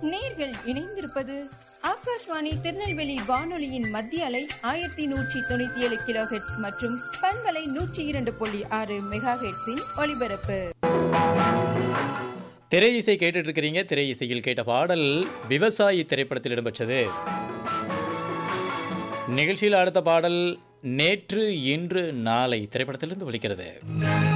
நேர்கள் இணைந்திருப்பது ஆகாஷ்வாணி திருநெல்வேலி வானொலியின் மத்திய அலை 1197 கிலோ ஹெர்ட்ஸ் மற்றும் பண்பலை 102.6 மெகா ஹெர்ட்ஸின் ஒலிபரப்பு. திரை இசை கேட்டுட்டு இருக்கிறீங்க. திரை இசையில் கேட்ட பாடல் விவசாயி திரைப்படத்தில் இடம்பெற்றது. நிகழ்ச்சியில் அடுத்த பாடல் நேற்று இன்று நாளை திரைப்படத்திலிருந்து ஒலிக்கிறது.